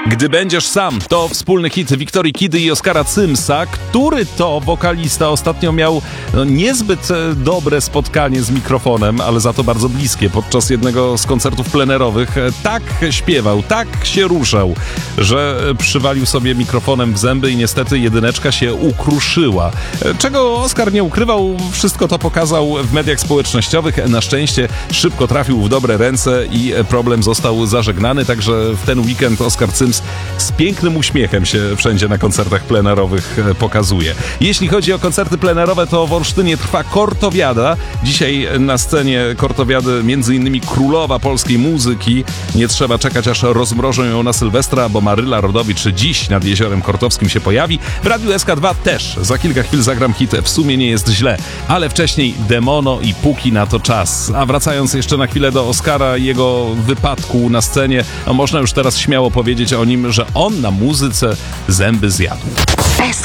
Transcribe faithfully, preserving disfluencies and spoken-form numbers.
Gdy będziesz sam, to wspólny hit Wiktorii Kidy i Oskara Cymsa, który to wokalista ostatnio miał no, niezbyt dobre spotkanie z mikrofonem, ale za to bardzo bliskie. Podczas jednego z koncertów plenerowych tak śpiewał, tak się ruszał, że przywalił sobie mikrofonem w zęby i niestety jedyneczka się ukruszyła. Czego Oskar nie ukrywał, wszystko to pokazał w mediach społecznościowych. Na szczęście szybko trafił w dobre ręce i problem został zażegnany, także w ten weekend Oskar Cyms z pięknym uśmiechem się wszędzie na koncertach plenerowych pokazuje. Jeśli chodzi o koncerty plenerowe, to w Olsztynie trwa Kortowiada. Dzisiaj na scenie Kortowiady m.in. królowa polskiej muzyki. Nie trzeba czekać, aż rozmrożą ją na Sylwestra, bo Maryla Rodowicz dziś nad Jeziorem Kortowskim się pojawi. W Radiu S K dwa też. Za kilka chwil zagram hit W sumie nie jest źle. Ale wcześniej Demono i Póki na to czas. A wracając jeszcze na chwilę do Oskara i jego wypadku na scenie, no można już teraz śmiało powiedzieć o nim, że on na muzyce zęby zjadł.